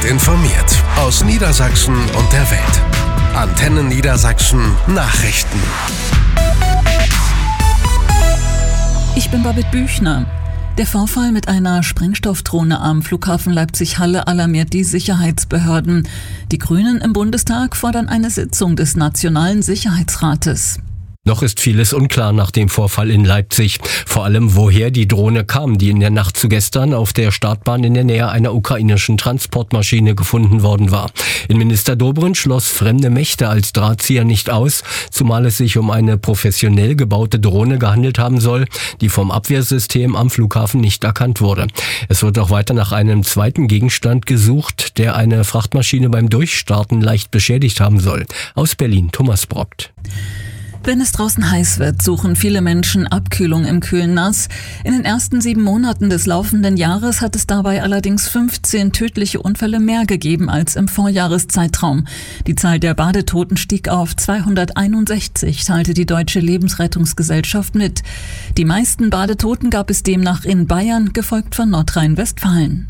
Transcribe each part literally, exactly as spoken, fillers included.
Gut informiert aus Niedersachsen und der Welt. Antenne Niedersachsen Nachrichten. Ich bin Babette Büchner. Der Vorfall mit einer Sprengstoffdrohne am Flughafen Leipzig-Halle alarmiert die Sicherheitsbehörden. Die Grünen im Bundestag fordern eine Sitzung des Nationalen Sicherheitsrates. Noch ist vieles unklar nach dem Vorfall in Leipzig. Vor allem, woher die Drohne kam, die in der Nacht zu gestern auf der Startbahn in der Nähe einer ukrainischen Transportmaschine gefunden worden war. Innenminister Dobrindt schloss fremde Mächte als Drahtzieher nicht aus, zumal es sich um eine professionell gebaute Drohne gehandelt haben soll, die vom Abwehrsystem am Flughafen nicht erkannt wurde. Es wird auch weiter nach einem zweiten Gegenstand gesucht, der eine Frachtmaschine beim Durchstarten leicht beschädigt haben soll. Aus Berlin, Thomas Brockt. Wenn es draußen heiß wird, suchen viele Menschen Abkühlung im kühlen Nass. In den ersten sieben Monaten des laufenden Jahres hat es dabei allerdings fünfzehn tödliche Unfälle mehr gegeben als im Vorjahreszeitraum. Die Zahl der Badetoten stieg auf zweihunderteinundsechzig, teilte die Deutsche Lebensrettungsgesellschaft mit. Die meisten Badetoten gab es demnach in Bayern, gefolgt von Nordrhein-Westfalen.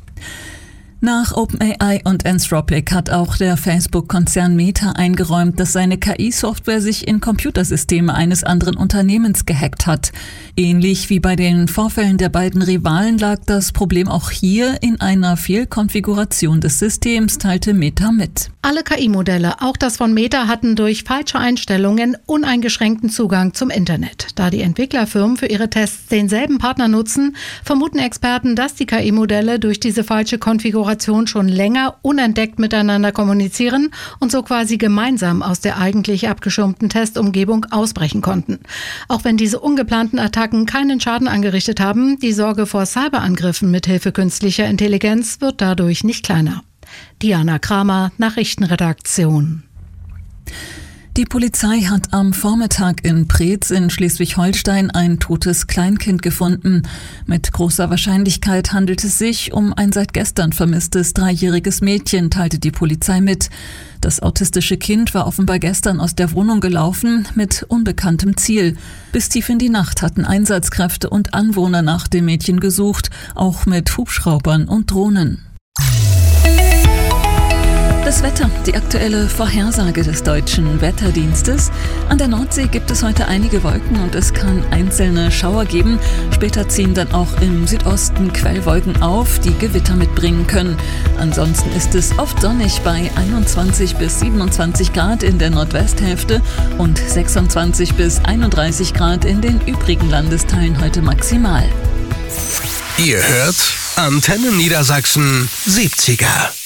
Nach OpenAI und Anthropic hat auch der Facebook-Konzern Meta eingeräumt, dass seine K I-Software sich in Computersysteme eines anderen Unternehmens gehackt hat. Ähnlich wie bei den Vorfällen der beiden Rivalen lag das Problem auch hier in einer Fehlkonfiguration des Systems, teilte Meta mit. Alle K I-Modelle, auch das von Meta, hatten durch falsche Einstellungen uneingeschränkten Zugang zum Internet. Da die Entwicklerfirmen für ihre Tests denselben Partner nutzen, vermuten Experten, dass die K I-Modelle durch diese falsche Konfiguration schon länger unentdeckt miteinander kommunizieren und so quasi gemeinsam aus der eigentlich abgeschirmten Testumgebung ausbrechen konnten. Auch wenn diese ungeplanten Attacken keinen Schaden angerichtet haben, die Sorge vor Cyberangriffen mithilfe künstlicher Intelligenz wird dadurch nicht kleiner. Diana Kramer, Nachrichtenredaktion. Die Polizei hat am Vormittag in Preetz in Schleswig-Holstein ein totes Kleinkind gefunden. Mit großer Wahrscheinlichkeit handelt es sich um ein seit gestern vermisstes dreijähriges Mädchen, teilte die Polizei mit. Das autistische Kind war offenbar gestern aus der Wohnung gelaufen mit unbekanntem Ziel. Bis tief in die Nacht hatten Einsatzkräfte und Anwohner nach dem Mädchen gesucht, auch mit Hubschraubern und Drohnen. Das Wetter, die aktuelle Vorhersage des Deutschen Wetterdienstes. An der Nordsee gibt es heute einige Wolken und es kann einzelne Schauer geben. Später ziehen dann auch im Südosten Quellwolken auf, die Gewitter mitbringen können. Ansonsten ist es oft sonnig bei einundzwanzig bis siebenundzwanzig Grad in der Nordwesthälfte und sechsundzwanzig bis einunddreißig Grad in den übrigen Landesteilen heute maximal. Ihr hört Antenne Niedersachsen siebziger.